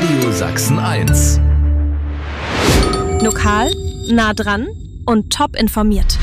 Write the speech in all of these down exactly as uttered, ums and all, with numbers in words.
Radio Sachsen eins. Lokal, nah dran und top informiert.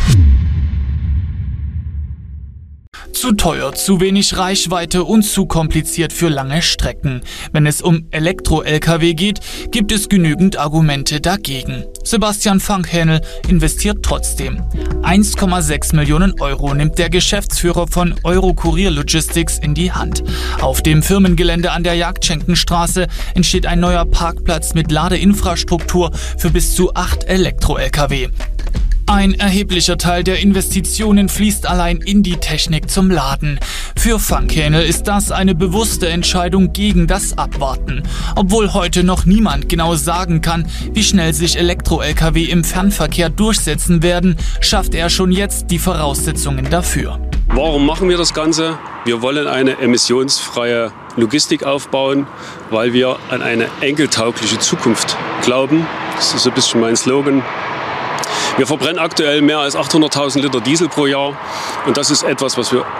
Zu teuer, zu wenig Reichweite und zu kompliziert für lange Strecken. Wenn es um Elektro-L K W geht, gibt es genügend Argumente dagegen. Sebastian Fankhänel investiert trotzdem. eins Komma sechs Millionen Euro nimmt der Geschäftsführer von Eurocurier Logistics in die Hand. Auf dem Firmengelände an der Jagdschenkenstraße entsteht ein neuer Parkplatz mit Ladeinfrastruktur für bis zu acht Elektro-L K W. Ein erheblicher Teil der Investitionen fließt allein in die Technik zum Laden. Für Fankhänel ist das eine bewusste Entscheidung gegen das Abwarten. Obwohl heute noch niemand genau sagen kann, wie schnell sich Elektro-L K W im Fernverkehr durchsetzen werden, schafft er schon jetzt die Voraussetzungen dafür. Warum machen wir das Ganze? Wir wollen eine emissionsfreie Logistik aufbauen, weil wir an eine enkeltaugliche Zukunft glauben. Das ist so ein bisschen mein Slogan. Wir verbrennen aktuell mehr als achthunderttausend Liter Diesel pro Jahr und das ist etwas, was wir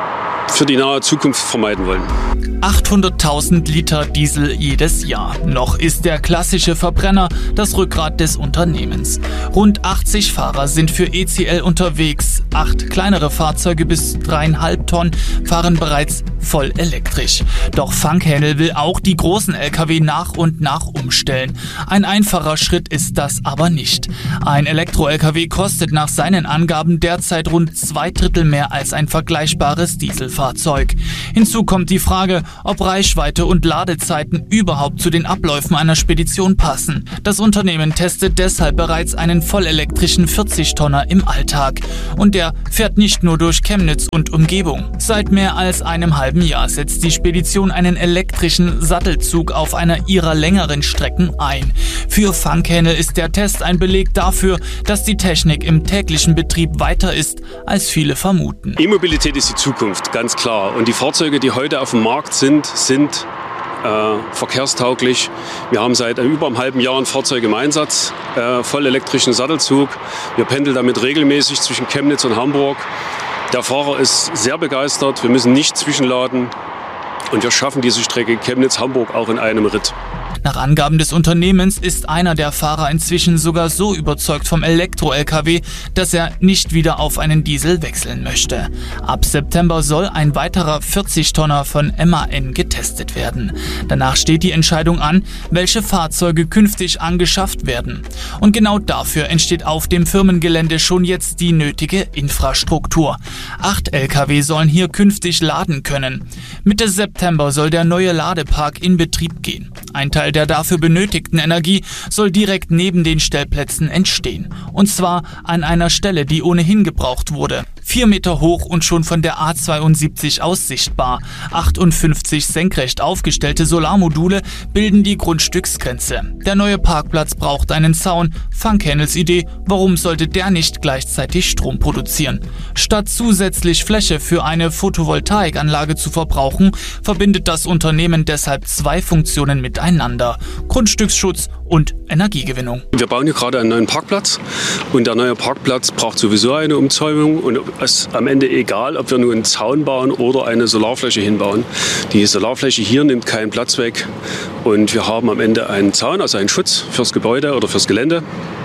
für die nahe Zukunft vermeiden wollen. achthunderttausend Liter Diesel jedes Jahr. Noch ist der klassische Verbrenner das Rückgrat des Unternehmens. Rund achtzig Fahrer sind für E C L unterwegs. Acht kleinere Fahrzeuge bis dreieinhalb Tonnen fahren bereits voll elektrisch. Doch Fankhänel will auch die großen L K W nach und nach umstellen. Ein einfacher Schritt ist das aber nicht. Ein Elektro-L K W kostet nach seinen Angaben derzeit rund zwei Drittel mehr als ein vergleichbares Dieselfahrzeug. Hinzu kommt die Frage, ob Reichweite und Ladezeiten überhaupt zu den Abläufen einer Spedition passen. Das Unternehmen testet deshalb bereits einen vollelektrischen vierzig-Tonner im Alltag. Und der fährt nicht nur durch Chemnitz und Umgebung. Seit mehr als einem halben Jahr setzt die Spedition einen elektrischen Sattelzug auf einer ihrer längeren Strecken ein. Für Fankhänel ist der Test ein Beleg dafür, dass die Technik im täglichen Betrieb weiter ist, als viele vermuten. E-Mobilität ist die Zukunft, ganz klar. Und die Fahrzeuge, die heute auf dem Markt sind, sind äh, verkehrstauglich. Wir haben seit über einem halben Jahr ein Fahrzeug im Einsatz, äh, voll elektrischen Sattelzug. Wir pendeln damit regelmäßig zwischen Chemnitz und Hamburg. Der Fahrer ist sehr begeistert, wir müssen nicht zwischenladen und wir schaffen diese Strecke Chemnitz-Hamburg auch in einem Ritt. Nach Angaben des Unternehmens ist einer der Fahrer inzwischen sogar so überzeugt vom Elektro-L K W, dass er nicht wieder auf einen Diesel wechseln möchte. Ab September soll ein weiterer vierzig-Tonner von M A N getestet werden. Danach steht die Entscheidung an, welche Fahrzeuge künftig angeschafft werden. Und genau dafür entsteht auf dem Firmengelände schon jetzt die nötige Infrastruktur. Acht L K W sollen hier künftig laden können. Mitte September soll der neue Ladepark in Betrieb gehen. Ein Teil der dafür benötigten Energie soll direkt neben den Stellplätzen entstehen. Und zwar an einer Stelle, die ohnehin gebraucht wurde. Vier Meter hoch und schon von der A zweiundsiebzig aus sichtbar. achtundfünfzig senkrecht aufgestellte Solarmodule bilden die Grundstücksgrenze. Der neue Parkplatz braucht einen Zaun. Fankhänels Idee, warum sollte der nicht gleichzeitig Strom produzieren? Statt zusätzlich Fläche für eine Photovoltaikanlage zu verbrauchen, verbindet das Unternehmen deshalb zwei Funktionen miteinander: Grundstücksschutz und Energiegewinnung. Wir bauen hier gerade einen neuen Parkplatz und der neue Parkplatz braucht sowieso eine Umzäunung und es ist am Ende egal, ob wir nur einen Zaun bauen oder eine Solarfläche hinbauen. Die Solarfläche hier nimmt keinen Platz weg und wir haben am Ende einen Zaun, also einen Schutz fürs Gebäude oder fürs Gelände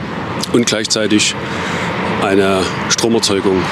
und gleichzeitig eine Stromerzeugung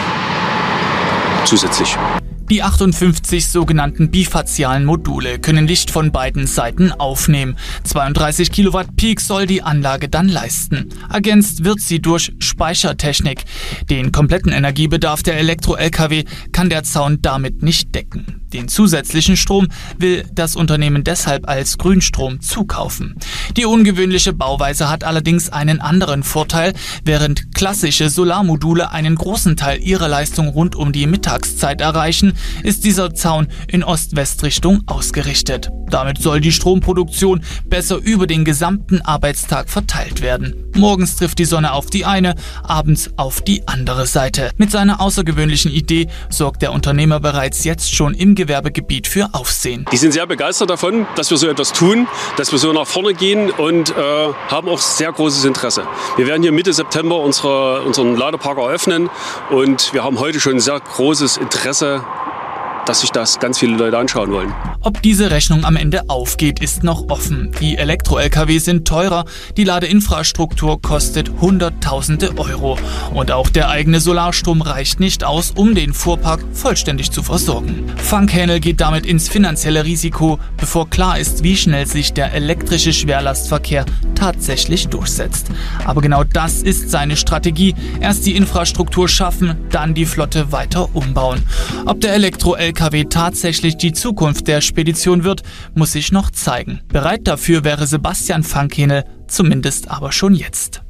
zusätzlich. Die achtundfünfzig sogenannten bifazialen Module können Licht von beiden Seiten aufnehmen. zweiunddreißig Kilowatt Peak soll die Anlage dann leisten. Ergänzt wird sie durch Speichertechnik. Den kompletten Energiebedarf der Elektro-L K W kann der Zaun damit nicht decken. Den zusätzlichen Strom will das Unternehmen deshalb als Grünstrom zukaufen. Die ungewöhnliche Bauweise hat allerdings einen anderen Vorteil. Während klassische Solarmodule einen großen Teil ihrer Leistung rund um die Mittagszeit erreichen, ist dieser Zaun in Ost-West-Richtung ausgerichtet. Damit soll die Stromproduktion besser über den gesamten Arbeitstag verteilt werden. Morgens trifft die Sonne auf die eine, abends auf die andere Seite. Mit seiner außergewöhnlichen Idee sorgt der Unternehmer bereits jetzt schon im Gewerbegebiet für Aufsehen. Die sind sehr begeistert davon, dass wir so etwas tun, dass wir so nach vorne gehen und äh, haben auch sehr großes Interesse. Wir werden hier Mitte September unsere, unseren Ladepark eröffnen und wir haben heute schon sehr großes Interesse dass sich das ganz viele Leute anschauen wollen. Ob diese Rechnung am Ende aufgeht, ist noch offen. Die Elektro-L K W sind teurer, die Ladeinfrastruktur kostet Hunderttausende Euro. Und auch der eigene Solarstrom reicht nicht aus, um den Fuhrpark vollständig zu versorgen. Funkhähnel geht damit ins finanzielle Risiko, bevor klar ist, wie schnell sich der elektrische Schwerlastverkehr tatsächlich durchsetzt. Aber genau das ist seine Strategie. Erst die Infrastruktur schaffen, dann die Flotte weiter umbauen. Ob der Elektro-L K W tatsächlich die Zukunft der Spedition wird, muss sich noch zeigen. Bereit dafür wäre Sebastian Funkhähnel zumindest aber schon jetzt.